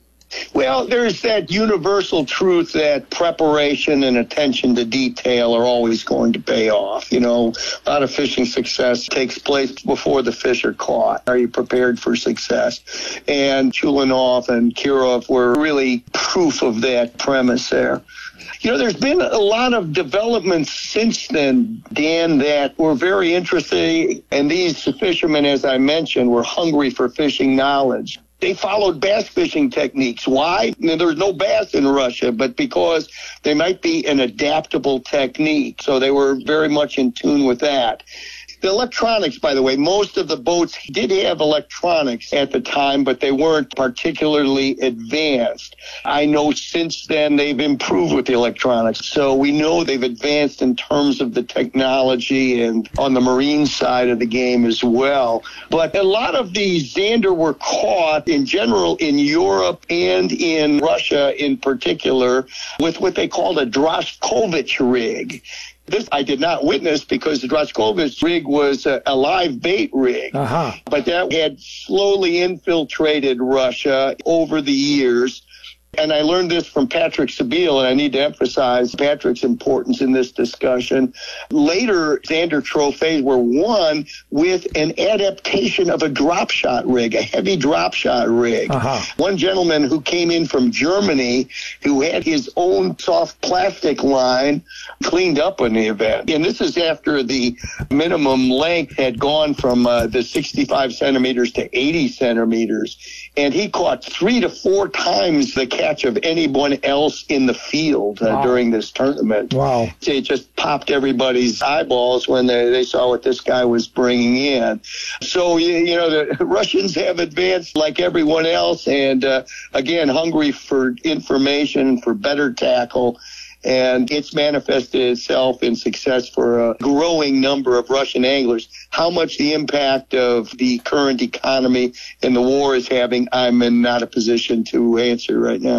Well, there's that universal truth that preparation and attention to detail are always going to pay off. You know, a lot of fishing success takes place before the fish are caught. Are you prepared for success? And Chulinov and Kirov were really proof of that premise there. You know, there's been a lot of developments since then, Dan, that were very interesting. And these fishermen, as I mentioned, were hungry for fishing knowledge. They followed bass fishing techniques. Why? There's no bass in Russia, but because they might be an adaptable technique. So they were very much in tune with that. The electronics, by the way, most of the boats did have electronics at the time, but they weren't particularly advanced. I know since then they've improved with the electronics. So we know they've advanced in terms of the technology and on the marine side of the game as well. But a lot of these zander were caught in general in Europe and in Russia in particular with what they called a Droshkovich rig. This I did not witness because the Droshkovich rig was a, a live bait rig. Uh-huh. But that had slowly infiltrated Russia over the years. And I learned this from Patrick Sebile, and I need to emphasize Patrick's importance in this discussion. Later, zander trophies were won with an adaptation of a drop shot rig, a heavy drop shot rig. Uh-huh. One gentleman who came in from Germany who had his own soft plastic line cleaned up in the event. And this is after the minimum length had gone from uh, the sixty-five centimeters to eighty centimeters. And he caught three to four times the catch of anyone else in the field uh, wow. during this tournament. Wow. It just popped everybody's eyeballs when they, they saw what this guy was bringing in. So, you, you know, the Russians have advanced like everyone else and, uh, again, hungry for information, for better tackle. And it's manifested itself in success for a growing number of Russian anglers. How much the impact of the current economy and the war is having, I'm in not a position to answer right now.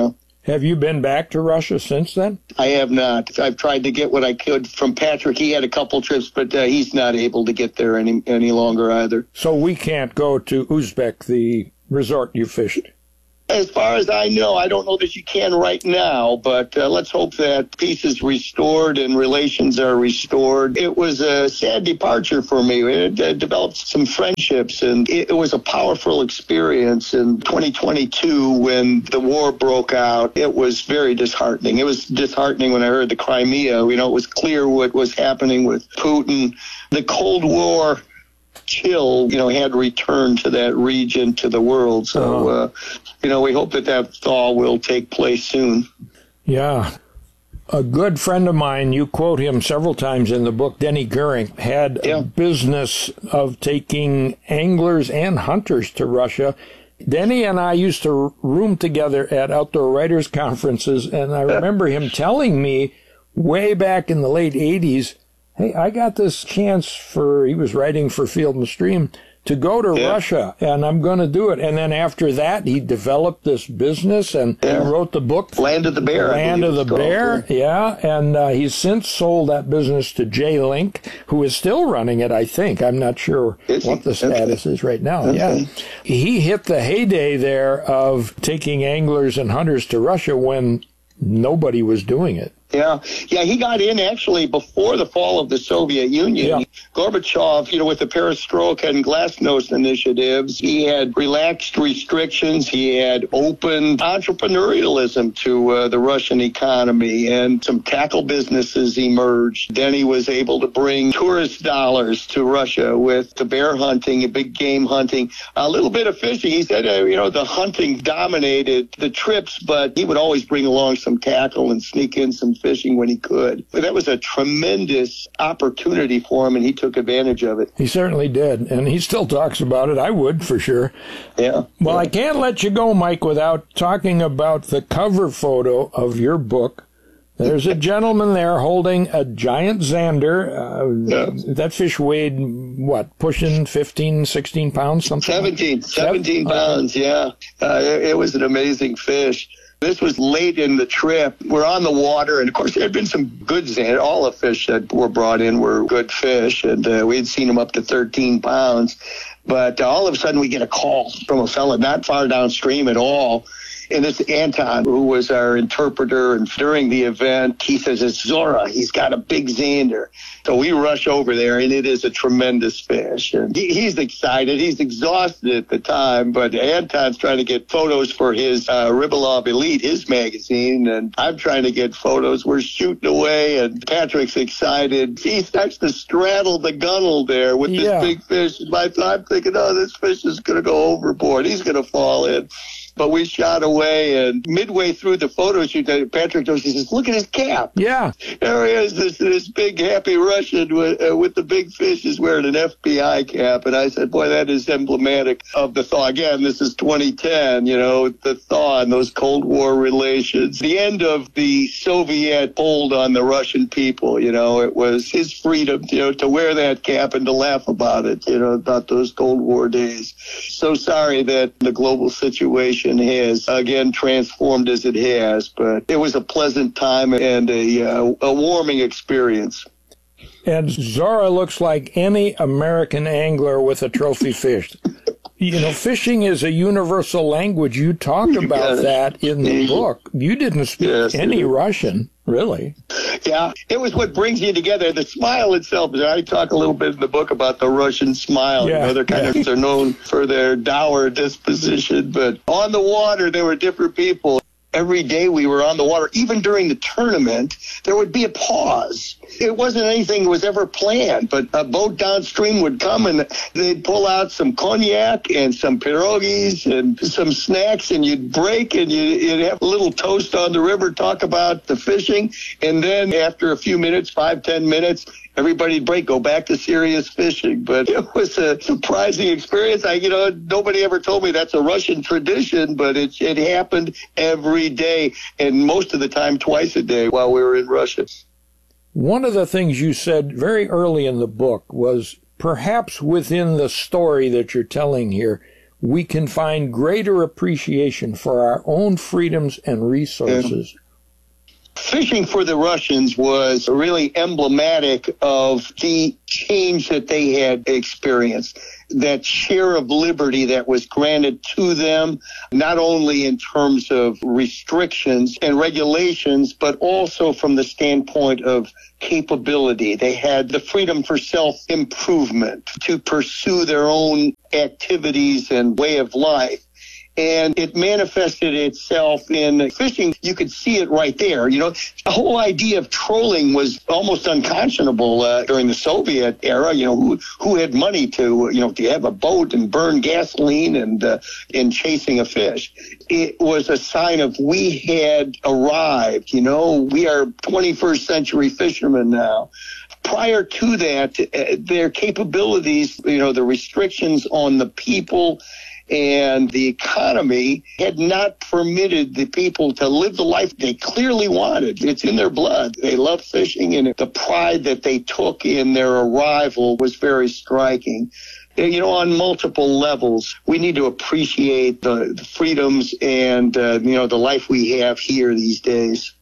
Have you been back to Russia since then? I have not. I've tried to get what I could from Patrick. He had a couple trips, but uh, he's not able to get there any any longer either. So we can't go to Uzbek, the resort you fished? As far as I know, I don't know that you can right now, but uh, let's hope that peace is restored and relations are restored. It was a sad departure for me. It uh, developed some friendships, and it, it was a powerful experience. In twenty twenty-two, when the war broke out, it was very disheartening. It was disheartening when I heard the Crimea. You know, it was clear what was happening with Putin. The Cold War chill, you know, had returned to that region, to the world. So, uh, you know, we hope that that thaw will take place soon. Yeah. A good friend of mine, you quote him several times in the book, Denny Goering, had yeah. a business of taking anglers and hunters to Russia. Denny and I used to room together at outdoor writers conferences, and I remember him telling me way back in the late eighties, hey, I got this chance for, he was writing for Field and Stream, to go to yeah. Russia, and I'm going to do it. And then after that, he developed this business, and yeah. he wrote the book. Land of the Bear. Land of the Bear, called, yeah. yeah. And uh, he's since sold that business to Jay Link, who is still running it, I think. I'm not sure is what he? the status okay. is right now. Okay. Yeah. He hit the heyday there of taking anglers and hunters to Russia when nobody was doing it. Yeah, yeah, he got in actually before the fall of the Soviet Union. Yeah. Gorbachev, you know, with the Perestroika and Glasnost initiatives, he had relaxed restrictions. He had opened entrepreneurialism to uh, the Russian economy, and some tackle businesses emerged. Then he was able to bring tourist dollars to Russia with the bear hunting, big game hunting, a little bit of fishing. He said, uh, you know, the hunting dominated the trips, but he would always bring along some tackle and sneak in some fishing when he could. But that was a tremendous opportunity for him, and he took advantage of it. He certainly did, and he still talks about it. I would, for sure. Yeah. Well, yeah. I can't let you go, Mike, without talking about the cover photo of your book. There's a gentleman there holding a giant zander. Uh, yeah. That fish weighed, what, pushing fifteen, sixteen pounds, something? seventeen, seventeen pounds, yeah. Uh, it, it was an amazing fish. This was late in the trip. We're on the water, and of course, there had been some good zander. All the fish that were brought in were good fish, and uh, we had seen them up to thirteen pounds. But uh, all of a sudden, we get a call from a fella not far downstream at all. And it's Anton, who was our interpreter. And during the event, he says, it's Zora. He's got a big zander. So we rush over there, and it is a tremendous fish. And he, he's excited. He's exhausted at the time. But Anton's trying to get photos for his uh, Rybolov Elite, his magazine. And I'm trying to get photos. We're shooting away, and Patrick's excited. He starts to straddle the gunnel there with yeah. this big fish. And my, I'm thinking, oh, this fish is going to go overboard. He's going to fall in. But we shot away, and midway through the photo shoot, Patrick goes, he says, look at his cap. Yeah. There he is, this, this big, happy Russian with, uh, with the big fish is wearing an F B I cap. And I said, boy, that is emblematic of the thaw. Again, this is twenty ten, you know, the thaw and those Cold War relations. The end of the Soviet hold on the Russian people, you know, it was his freedom, you know, to wear that cap and to laugh about it, you know, about those Cold War days. So sorry that the global situation has again transformed as it has, but it was a pleasant time and a, uh, a warming experience. And Zora looks like any American angler with a trophy fish. You know, fishing is a universal language. You talk about that in the book. You didn't speak yes, any Russian, really. Yeah, it was what brings you together. The smile itself, I talk a little bit in the book about the Russian smile. Yeah. You know, they're kind of they're known for their dour disposition, but on the water, there were different people. Every day we were on the water, even during the tournament, there would be a pause. It wasn't anything that was ever planned, but a boat downstream would come and they'd pull out some cognac and some pierogies and some snacks, and you'd break and you'd have a little toast on the river, talk about the fishing, and then after a few minutes, five, ten minutes, everybody'd break, go back to serious fishing. But it was a surprising experience. I, you know, nobody ever told me that's a Russian tradition, but it, it happened every day, and most of the time twice a day while we were in Russia. One of the things you said very early in the book was, perhaps within the story that you're telling here, we can find greater appreciation for our own freedoms and resources. Yeah. Fishing for the Russians was really emblematic of the change that they had experienced, that share of liberty that was granted to them, not only in terms of restrictions and regulations, but also from the standpoint of capability. They had the freedom for self-improvement, to pursue their own activities and way of life. And it manifested itself in fishing. You could see it right there. You know, the whole idea of trolling was almost unconscionable uh, during the Soviet era. You know, who who had money to, you know, to have a boat and burn gasoline and uh, in chasing a fish. It was a sign of we had arrived. You know, we are twenty-first century fishermen now. Prior to that, uh, their capabilities, you know, the restrictions on the people and the economy had not permitted the people to live the life they clearly wanted. It's in their blood. They love fishing, and the pride that they took in their arrival was very striking. You know, on multiple levels, we need to appreciate the, the freedoms and, uh, you know, the life we have here these days.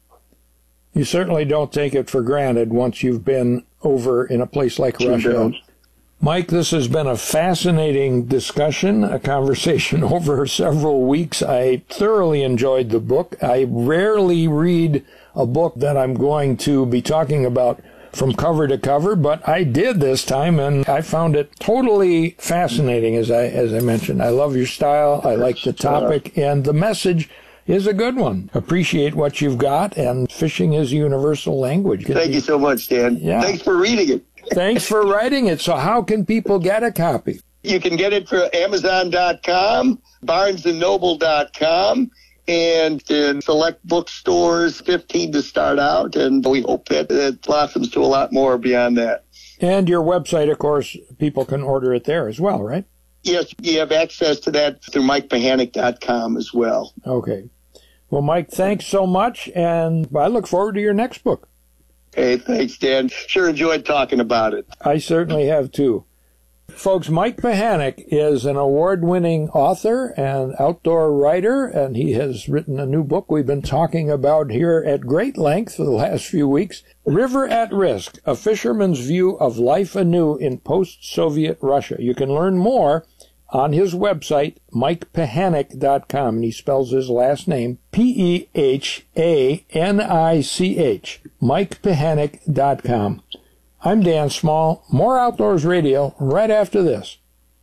You certainly don't take it for granted once you've been over in a place like You Russia. don't. Mike, this has been a fascinating discussion, a conversation over several weeks. I thoroughly enjoyed the book. I rarely read a book that I'm going to be talking about from cover to cover, but I did this time, and I found it totally fascinating, as I as I mentioned. I love your style. I like the topic, and the message is a good one. Appreciate what you've got, and fishing is a universal language. Thank you so much, Dan. Yeah. Thanks for reading it. Thanks for writing it. So how can people get a copy? You can get it for Amazon dot com, Barnes and Noble dot com, and in select bookstores, fifteen to start out, and we hope that it blossoms to a lot more beyond that. And your website, of course, people can order it there as well, right? Yes, you have access to that through Mike Pehanic dot com as well. Okay. Well, Mike, thanks so much, and I look forward to your next book. Hey, thanks, Dan. Sure enjoyed talking about it. I certainly have, too. Folks, Mike Pehanic is an award-winning author and outdoor writer, and he has written a new book we've been talking about here at great length for the last few weeks, River at Risk, A Fisherman's View of Life Anew in Post-Soviet Russia. You can learn more on his website, Mike Pehanic dot com, and he spells his last name P E H A N I C H, Mike Pehanic dot com. I'm Dan Small. More Outdoors Radio right after this.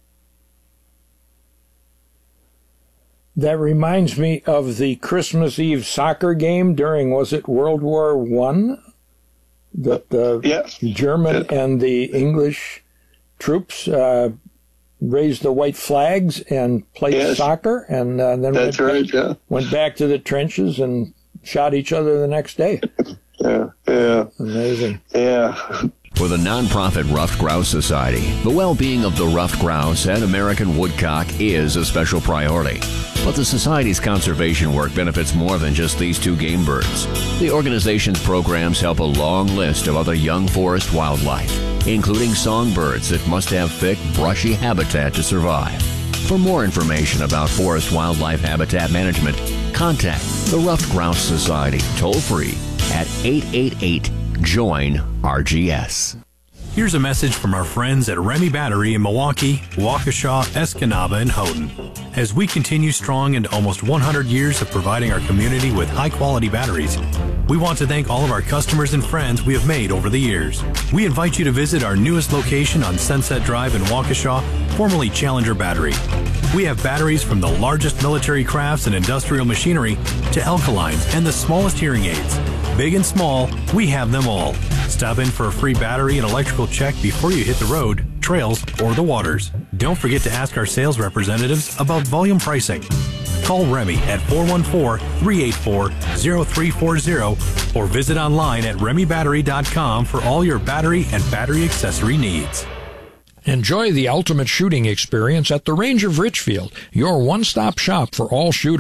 That reminds me of the Christmas Eve soccer game during, was it World War One? That the yes. German and the English troops uh, raised the white flags and played Yes. soccer, and uh, then That's went, right, back, yeah. went back to the trenches and shot each other the next day. Yeah, yeah. Amazing. Yeah. For the nonprofit Ruffed Grouse Society, the well-being of the ruffed grouse and American woodcock is a special priority. But the Society's conservation work benefits more than just these two game birds. The organization's programs help a long list of other young forest wildlife, including songbirds that must have thick, brushy habitat to survive. For more information about forest wildlife habitat management, contact the Ruffed Grouse Society toll-free at eight eight eight, join R G S. Here's a message from our friends at Remy Battery in Milwaukee, Waukesha, Escanaba, and Houghton. As we continue strong into almost one hundred years of providing our community with high-quality batteries, we want to thank all of our customers and friends we have made over the years. We invite you to visit our newest location on Sunset Drive in Waukesha, formerly Challenger Battery. We have batteries from the largest military crafts and industrial machinery to alkalines and the smallest hearing aids. Big and small, we have them all. Stop in for a free battery and electrical check before you hit the road, trails, or the waters. Don't forget to ask our sales representatives about volume pricing. Call Remy at four one four, three eight four, zero three four zero or visit online at Remy Battery dot com for all your battery and battery accessory needs. Enjoy the ultimate shooting experience at the Range of Richfield, your one-stop shop for all shooters.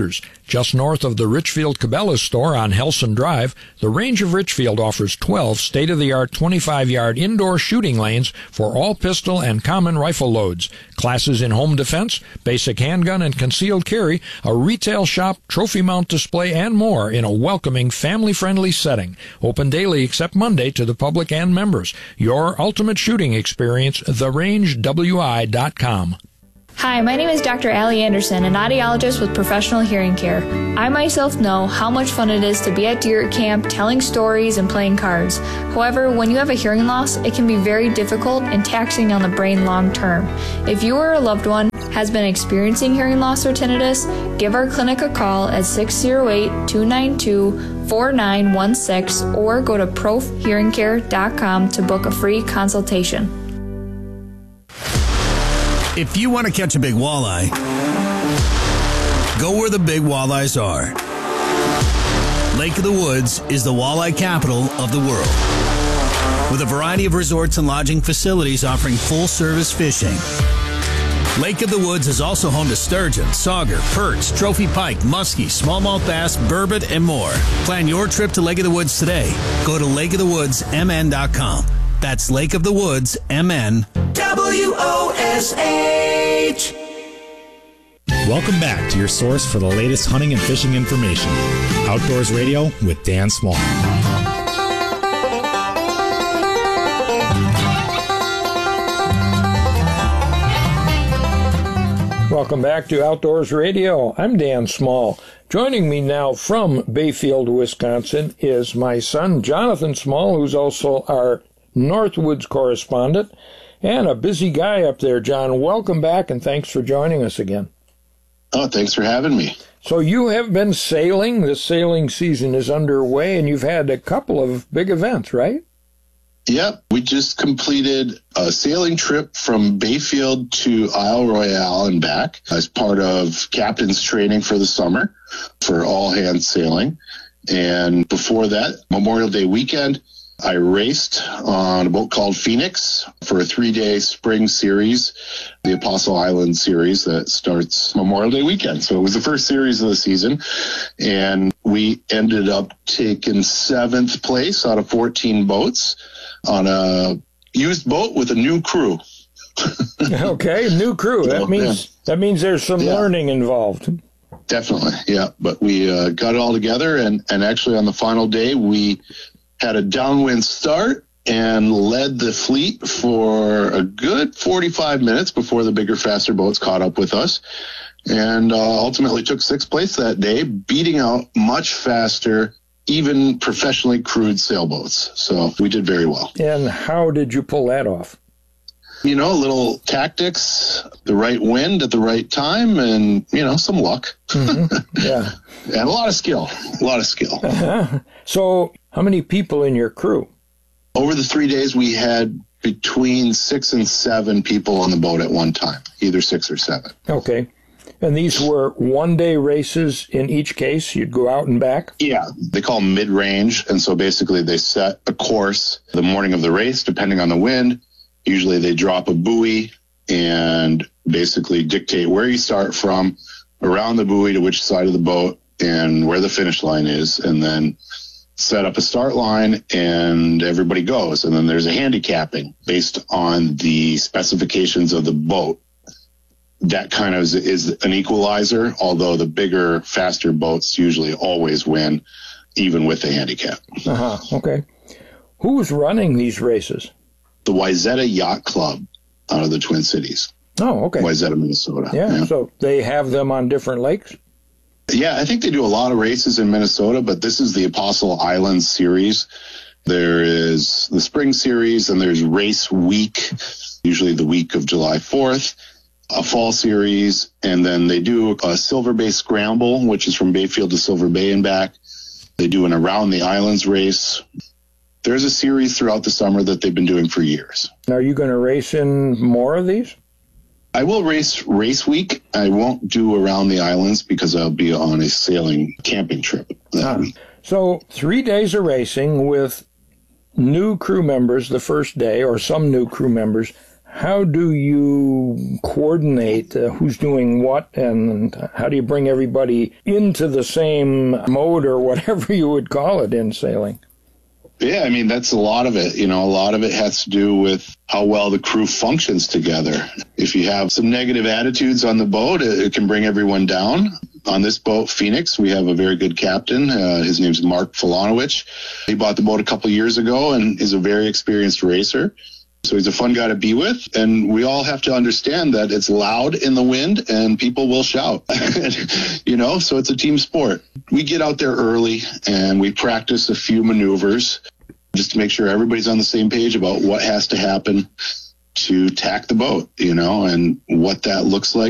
Just north of the Richfield Cabela's store on Helson Drive, the Range of Richfield offers twelve state-of-the-art twenty-five-yard indoor shooting lanes for all pistol and common rifle loads, classes in home defense, basic handgun and concealed carry, a retail shop, trophy mount display, and more in a welcoming, family-friendly setting. Open daily except Monday to the public and members. Your ultimate shooting experience, the range w i dot com. Hi, my name is Doctor Allie Anderson, an audiologist with Professional Hearing Care. I myself know how much fun it is to be at deer camp, telling stories and playing cards. However, when you have a hearing loss, it can be very difficult and taxing on the brain long term. If you or a loved one has been experiencing hearing loss or tinnitus, give our clinic a call at six oh eight, two nine two, four nine one six or go to prof hearing care dot com to book a free consultation. If you want to catch a big walleye, go where the big walleyes are. Lake of the Woods is the walleye capital of the world, with a variety of resorts and lodging facilities offering full-service fishing. Lake of the Woods is also home to sturgeon, sauger, perch, trophy pike, muskie, smallmouth bass, burbot, and more. Plan your trip to Lake of the Woods today. Go to lake of the woods m n dot com. That's Lake of the Woods, M N. W O S H. Welcome back to your source for the latest hunting and fishing information. Outdoors Radio with Dan Small. Welcome back to Outdoors Radio. I'm Dan Small. Joining me now from Bayfield, Wisconsin, is my son, Jonathan Small, who's also our Northwoods correspondent, and a busy guy up there. John, welcome back, and thanks for joining us again. Oh, thanks for having me. So you have been sailing. The sailing season is underway, and you've had a couple of big events, right? Yep. We just completed a sailing trip from Bayfield to Isle Royale and back as part of captain's training for the summer for all hands sailing. And before that, Memorial Day weekend, I raced on a boat called Phoenix for a three-day spring series, the Apostle Island series that starts Memorial Day weekend. So it was the first series of the season, and we ended up taking seventh place out of fourteen boats on a used boat with a new crew. Okay, new crew. That so, means yeah. that means there's some yeah. learning involved. Definitely, yeah. But we uh, got it all together, and, and actually on the final day, we had a downwind start and led the fleet for a good forty-five minutes before the bigger, faster boats caught up with us, and uh, ultimately took sixth place that day, beating out much faster, even professionally crewed sailboats. So we did very well. And how did you pull that off? You know, a little tactics, the right wind at the right time, and, you know, some luck. Mm-hmm. Yeah. And a lot of skill, a lot of skill. Uh-huh. So how many people in your crew? Over the three days, we had between six and seven people on the boat at one time, either six or seven. Okay. And these were one-day races in each case? You'd go out and back? Yeah. They call them mid-range. And so basically they set a course the morning of the race, depending on the wind. Usually they drop a buoy and basically dictate where you start from, around the buoy to which side of the boat, and where the finish line is, and then set up a start line and everybody goes. And then there's a handicapping based on the specifications of the boat. That kind of is, is an equalizer, although the bigger, faster boats usually always win, even with the handicap. Uh-huh. Okay. Who's running these races? The Wayzata Yacht Club out of the Twin Cities. Oh, okay. Wayzata, Minnesota. Yeah, yeah, so they have them on different lakes? Yeah, I think they do a lot of races in Minnesota, but this is the Apostle Island series. There is the spring series, and there's race week, usually the week of July fourth, a fall series, and then they do a Silver Bay Scramble, which is from Bayfield to Silver Bay and back. They do an Around the Islands race. There's a series throughout the summer that they've been doing for years. Are you going to race in more of these? I will race race week. I won't do Around the Islands because I'll be on a sailing camping trip that ah, week. So three days of racing with new crew members the first day, or some new crew members. How do you coordinate uh, who's doing what, and how do you bring everybody into the same mode or whatever you would call it in sailing? Yeah, I mean, that's a lot of it. You know, a lot of it has to do with how well the crew functions together. If you have some negative attitudes on the boat, it, it can bring everyone down. On this boat, Phoenix, we have a very good captain. Uh, his name's Mark Filanowicz. He bought the boat a couple years ago and is a very experienced racer. So he's a fun guy to be with. And we all have to understand that it's loud in the wind and people will shout, you know, so it's a team sport. We get out there early and we practice a few maneuvers just to make sure everybody's on the same page about what has to happen to tack the boat, you know, and what that looks like.